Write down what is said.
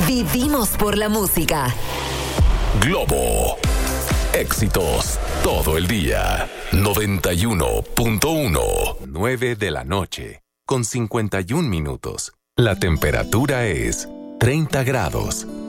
Vivimos por la música. Globo. Éxitos todo el día. 91.1. 9 de la noche. Con 51 minutos. La temperatura es 30 grados.